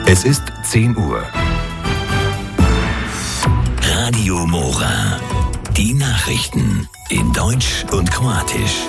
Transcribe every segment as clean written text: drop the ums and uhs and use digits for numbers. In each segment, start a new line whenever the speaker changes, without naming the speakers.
Es ist 10 Uhr.
Radio Mora. Die Nachrichten in Deutsch und Kroatisch.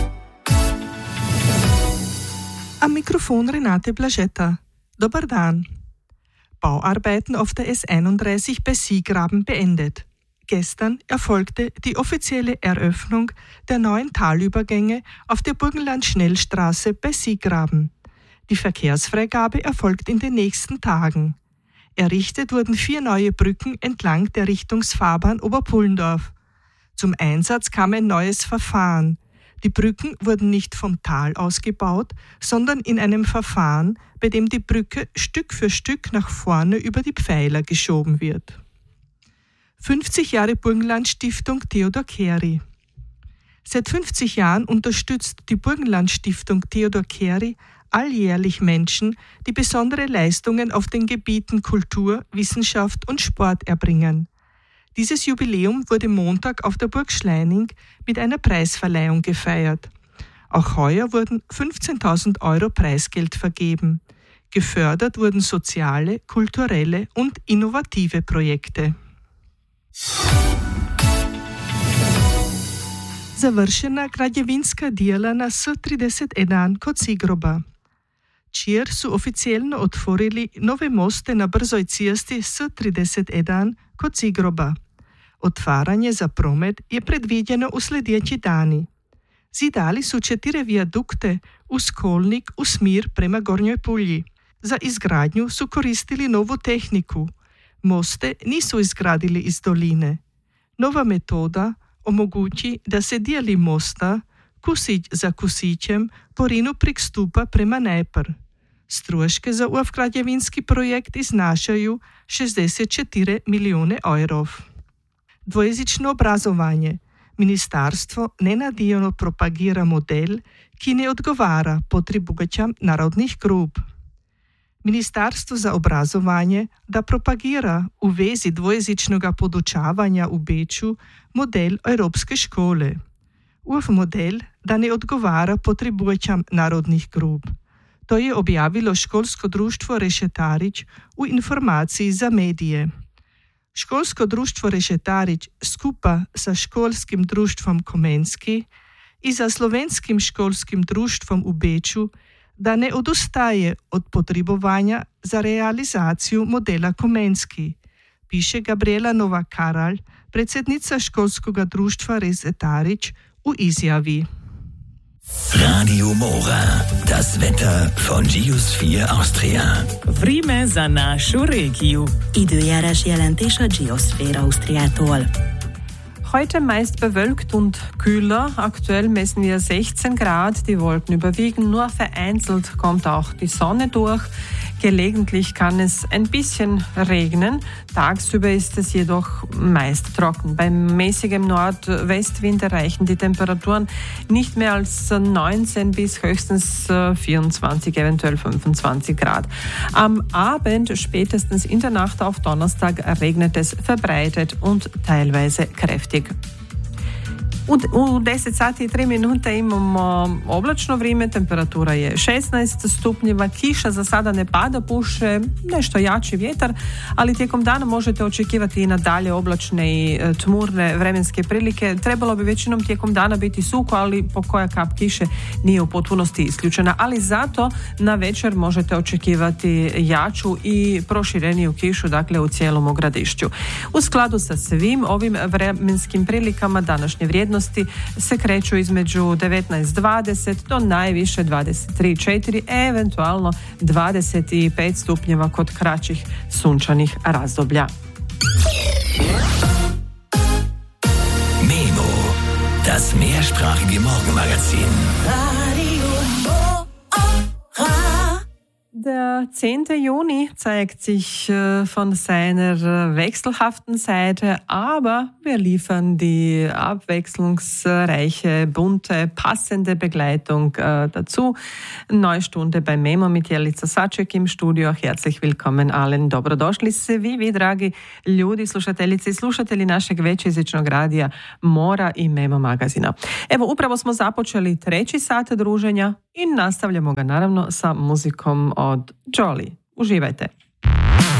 Am Mikrofon Renate Blaschetta. Dobar dan. Bauarbeiten auf der S31 bei Siegraben beendet. Gestern erfolgte die offizielle Eröffnung der neuen Talübergänge auf der Burgenland-Schnellstraße bei Siegraben. Die Verkehrsfreigabe erfolgt in den nächsten Tagen. Errichtet wurden 4 neue Brücken entlang der Richtungsfahrbahn Oberpullendorf. Zum Einsatz kam ein neues Verfahren. Die Brücken wurden nicht vom Tal aus gebaut, sondern in einem Verfahren, bei dem die Brücke Stück für Stück nach vorne über die Pfeiler geschoben wird. 50 Jahre Burgenland-Stiftung Theodor Keri. Seit 50 Jahren unterstützt die Burgenland-Stiftung Theodor Keri alljährlich Menschen, die besondere Leistungen auf den Gebieten Kultur, Wissenschaft und Sport erbringen. Dieses Jubiläum wurde Montag auf der Burg Schleining mit einer Preisverleihung gefeiert. Auch heuer wurden 15.000 € Preisgeld vergeben. Gefördert wurden soziale, kulturelle und innovative Projekte. Završena građevinska djela na S31 kod Sigroba. Čier su oficijelno otvorili nove moste na brzoj cesti S31 kod Sigroba. Otvaranje za promet je predviđeno u sljedeći dani. Zidali su 4 vijadukte uz kolnik u smir prema Gornjoj Pulji. Za izgradnju su koristili novu tehniku. Moste nisu izgradili iz doline. Nova metoda omogući da se dijeli mosta kusić za kusićem po rinu prikstupa prema Dnepr. Stroške za građevinski projekt iznašaju 64 milijune €. Dvojezično obrazovanje. Ministarstvo nenadijano propagira model, ki ne odgovara potrebujam narodnih grup. Ministarstvo za obrazovanje da propagira u vezi dvojezičnoga podučavanja u Beču model Evropske škole. Uf model da ne odgovara potrebujam narodnih grup. To je objavilo školsko društvo Rešetarić u informaciji za medije. Školsko društvo Rešetarić skupa sa školskim društvom Komenski i za slovenskim školskim društvom u Beču da ne odustaje od potrebovanja za realizaciju modela Komenski, piše Gabriela Nova-Karalj, predsjednica školskog društva Rešetarić u izjavi.
Radio Mora. Das Wetter von Geosphere Austria.
Vreme za našu regiju.
Időjárás jelentés a Geosphere Austriától.
Heute meist bewölkt und kühler. Aktuell messen wir 16 Grad. Die Wolken überwiegen. Nur vereinzelt kommt auch die Sonne durch. Gelegentlich kann es ein bisschen regnen. Tagsüber ist es jedoch meist trocken. Beim mäßigem Nordwestwind erreichen die Temperaturen nicht mehr als 19 bis höchstens 24, eventuell 25 Grad. Am Abend, spätestens in der Nacht auf Donnerstag, regnet es verbreitet und teilweise kräftig. U 10 sati i 3 minute imamo oblačno vrijeme, temperatura je 16 stupnjeva, kiša za sada ne pada, puše nešto jači vjetar, ali tijekom dana možete očekivati i nadalje oblačne i tmurne vremenske prilike. Trebalo bi većinom tijekom dana biti suho, ali po koja kap kiše nije u potpunosti isključena, ali zato na večer možete očekivati jaču i prošireniju kišu, dakle u cijelom Gradišću. U skladu sa svim ovim vremenskim prilikama današnje vrijednosti se kreću između 19-20 do najviše 23-4, eventualno 25 stupnjeva kod kraćih sunčanih razdoblja.
Memo, das mehrsprachige Morgenmagazin.
Der 10. Juni zeigt sich von seiner wechselhaften Seite, aber wir liefern die abwechslungsreiche, bunte, passende Begleitung dazu. Neue Stunde bei Memo mit Jelica Saček im Studio. Herzlich willkommen allen. Dobrodošli svi vi, dragi ljudi, slušateljice i slušatelji našeg većjezičnog radija Mora i Memo magazina. Evo, upravo smo započeli 3. sat druženja i nastavljamo ga naravno sa muzikom od Jolie. Uživajte!